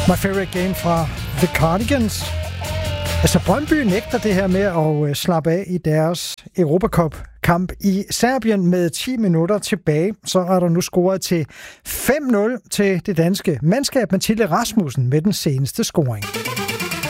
My Favorite Game fra The Cardigans. Altså, Brøndby nægter det her med at slappe af i deres Europacup-kamp i Serbien med 10 minutter tilbage. Så er der nu scoret til 5-0 til det danske mandskab, Mathilde Rasmussen med den seneste scoring.